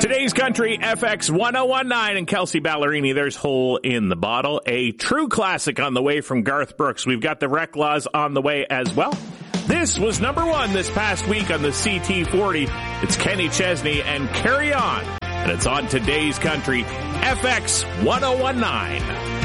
Today's Country, FX 1019 and Kelsey Ballerini. There's Hole in the Bottle, a true classic on the way from Garth Brooks. We've got the Reclaws on the way as well. This was number one this past week on the CT40. It's Kenny Chesney and Carry On. And it's on Today's Country, FX 1019.